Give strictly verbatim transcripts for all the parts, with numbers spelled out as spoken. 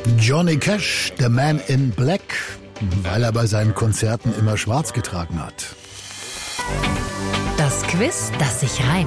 Johnny Cash, The Man in Black, weil er bei seinen Konzerten immer schwarz getragen hat. Das Quiz, das sich reimt.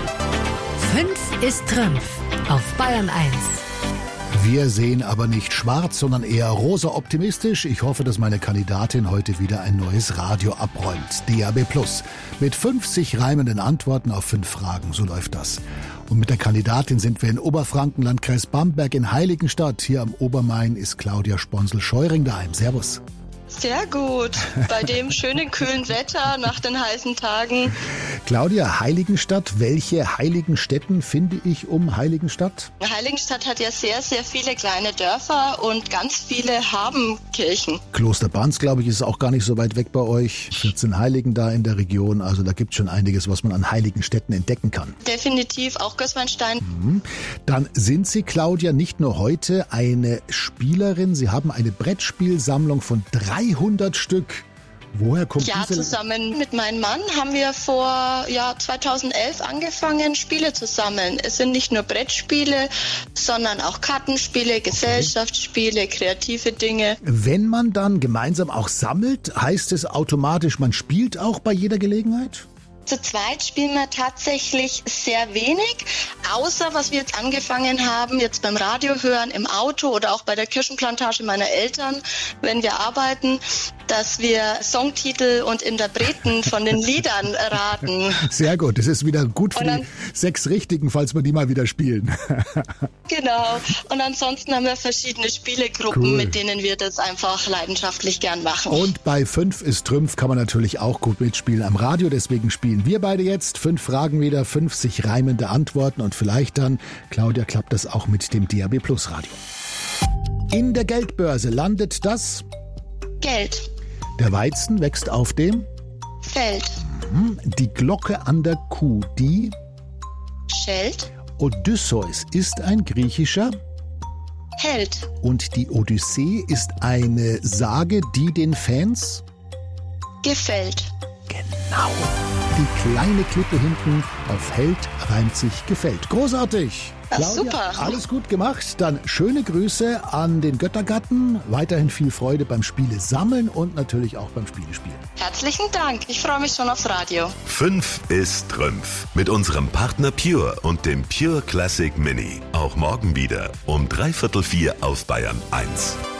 Fünf ist Trümpf auf Bayern eins. Wir sehen aber nicht schwarz, sondern eher rosa optimistisch. Ich hoffe, dass meine Kandidatin heute wieder ein neues Radio abräumt. D A B Plus. Mit fünfzig reimenden Antworten auf fünf Fragen. So läuft das. Und mit der Kandidatin sind wir in Oberfranken, Landkreis Bamberg in Heiligenstadt. Hier am Obermain ist Claudia Sponsel-Scheuring daheim. Servus. Sehr gut. Bei dem schönen, kühlen Wetter nach den heißen Tagen. Claudia, Heiligenstadt. Welche heiligen Stätten finde ich um Heiligenstadt? Heiligenstadt hat ja sehr, sehr viele kleine Dörfer und ganz viele haben Kirchen. Kloster Banz, glaube ich, ist auch gar nicht so weit weg bei euch. vierzehn Heiligen da in der Region. Also da gibt es schon einiges, was man an heiligen Städten entdecken kann. Definitiv, auch Gößweinstein. Mhm. Dann sind Sie, Claudia, nicht nur heute eine Spielerin. Sie haben eine Brettspielsammlung von dreihundert Stück. Woher kommt ja, diese? Zusammen mit meinem Mann haben wir vor ja, zweitausendelf angefangen, Spiele zu sammeln. Es sind nicht nur Brettspiele, sondern auch Kartenspiele, Gesellschaftsspiele, kreative Dinge. Wenn man dann gemeinsam auch sammelt, heißt es automatisch, man spielt auch bei jeder Gelegenheit? Zu zweit spielen wir tatsächlich sehr wenig, außer was wir jetzt angefangen haben, jetzt beim Radio hören, im Auto oder auch bei der Kirschenplantage meiner Eltern, wenn wir arbeiten, dass wir Songtitel und Interpreten von den Liedern raten. Sehr gut, das ist wieder gut für dann, die sechs Richtigen, falls wir die mal wieder spielen. Genau, und ansonsten haben wir verschiedene Spielegruppen, cool, mit denen wir das einfach leidenschaftlich gern machen. Und bei fünf ist Trümpf kann man natürlich auch gut mitspielen am Radio, deswegen spielen wir beide jetzt fünf Fragen wieder, fünf sich reimende Antworten und vielleicht dann, Claudia, klappt das auch mit dem D A B Plus Radio. In der Geldbörse landet das Geld. Der Weizen wächst auf dem Feld. Die Glocke an der Kuh, die schellt. Odysseus ist ein griechischer Held. Und die Odyssee ist eine Sage, die den Fans gefällt. Genau. Die kleine Klippe hinten auf Held reimt sich gefällt. Großartig. Ja, Claudia, super. Alles gut gemacht. Dann schöne Grüße an den Göttergatten. Weiterhin viel Freude beim Spiele sammeln und natürlich auch beim Spiele spielen. Herzlichen Dank. Ich freue mich schon aufs Radio. Fünf ist Trümpf. Mit unserem Partner Pure und dem Pure Classic Mini. Auch morgen wieder um dreiviertel vier auf Bayern eins.